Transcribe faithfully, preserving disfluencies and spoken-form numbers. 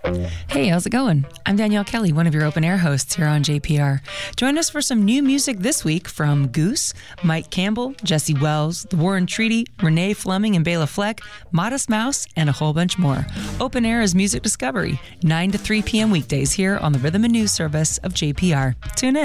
Hey, how's it going? I'm Danielle Kelly, one of your open air hosts here on J P R. Join us for some new music this week from Goose, Mike Campbell, Jesse Wells, The Warren Treaty, Renee Fleming and Bela Fleck, Modest Mouse, and a whole bunch more. Open air is music discovery, nine to three p.m. weekdays here on the Rhythm and News service of J P R. Tune in.